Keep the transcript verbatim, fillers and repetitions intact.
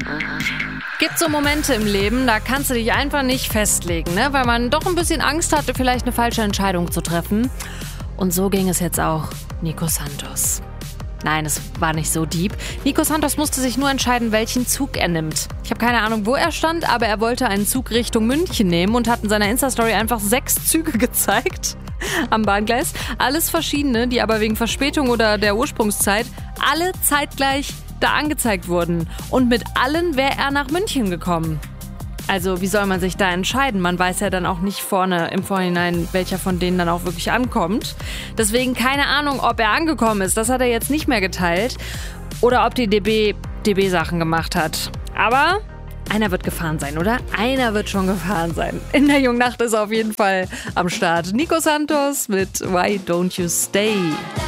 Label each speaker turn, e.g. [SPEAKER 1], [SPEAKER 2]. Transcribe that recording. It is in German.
[SPEAKER 1] Gibt so Momente im Leben, da kannst du dich einfach nicht festlegen, ne? Weil man doch ein bisschen Angst hatte, vielleicht eine falsche Entscheidung zu treffen. Und so ging es jetzt auch Nico Santos. Nein, es war nicht so deep. Nico Santos musste sich nur entscheiden, welchen Zug er nimmt. Ich habe keine Ahnung, wo er stand, aber er wollte einen Zug Richtung München nehmen und hat in seiner Insta-Story einfach sechs Züge gezeigt am Bahngleis. Alles verschiedene, die aber wegen Verspätung oder der Ursprungszeit alle zeitgleich da angezeigt wurden. Und mit allen wäre er nach München gekommen. Also wie soll man sich da entscheiden? Man weiß ja dann auch nicht vorne im Vorhinein, welcher von denen dann auch wirklich ankommt. Deswegen keine Ahnung, ob er angekommen ist. Das hat er jetzt nicht mehr geteilt. Oder ob die D B D B-Sachen gemacht hat. Aber einer wird gefahren sein, oder? Einer wird schon gefahren sein. In der Jungnacht ist er auf jeden Fall am Start. Nico Santos mit Why Don't You Stay?